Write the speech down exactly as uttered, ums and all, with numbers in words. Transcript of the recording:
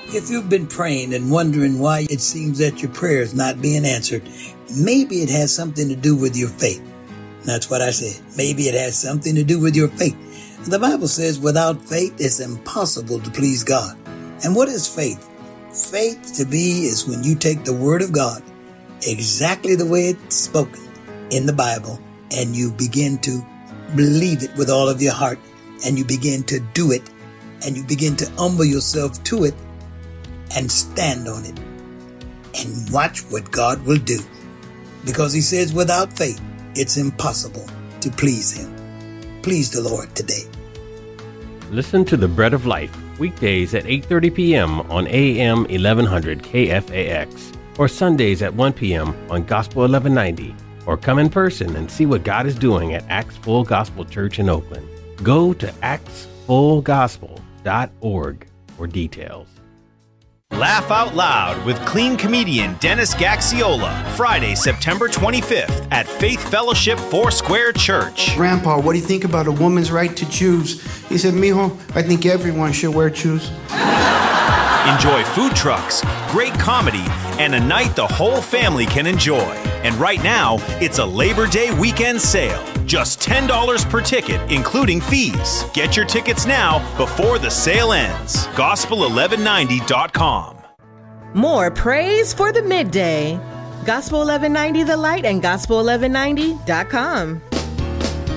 If you've been praying and wondering why it seems that your prayer is not being answered, maybe it has something to do with your faith. That's what I said. Maybe it has something to do with your faith. The Bible says without faith, it's impossible to please God. And what is faith? Faith to be is when you take the word of God, exactly the way it's spoken in the Bible, and you begin to believe it with all of your heart, and you begin to do it, and you begin to humble yourself to it, and stand on it and watch what God will do. Because he says without faith, it's impossible to please him. Please the Lord today. Listen to The Bread of Life weekdays at eight thirty p.m. on A M eleven hundred K F A X or Sundays at one p.m. on Gospel eleven ninety, or come in person and see what God is doing at Acts Full Gospel Church in Oakland. Go to acts full gospel dot org for details. Laugh Out Loud with clean comedian Dennis Gaxiola, Friday, September twenty-fifth at Faith Fellowship Foursquare Church. Grandpa, what do you think about a woman's right to choose? He said, mijo, I think everyone should wear shoes. Enjoy food trucks, great comedy, and a night the whole family can enjoy. And right now, it's a Labor Day weekend sale. Just ten dollars per ticket, including fees. Get your tickets now before the sale ends. gospel eleven ninety dot com. More praise for the midday. Gospel eleven ninety The Light and gospel eleven ninety dot com.